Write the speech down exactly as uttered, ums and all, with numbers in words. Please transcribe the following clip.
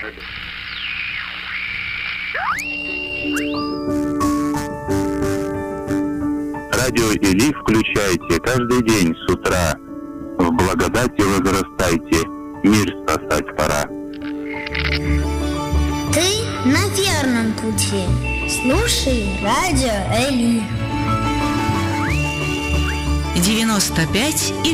Радио Или включайте каждый день с утра. В благодати возрастайте, мир спасать пора. Ты на верном пути. Слушай Радио Эли. девяносто пять и